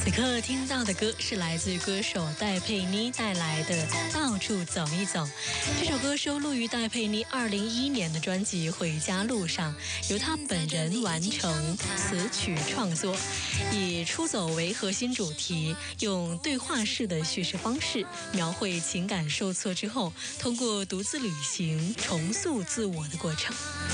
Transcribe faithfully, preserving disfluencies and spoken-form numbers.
此刻听到的歌是来自于歌手戴佩妮带来的《到处走一走》。这首歌收录于戴佩妮二零一一年的专辑《回家路上》，由她本人完成词曲创作，以出走为核心主题，用对话式的叙事方式描绘情感受挫之后，通过独自旅行重塑自我的过程。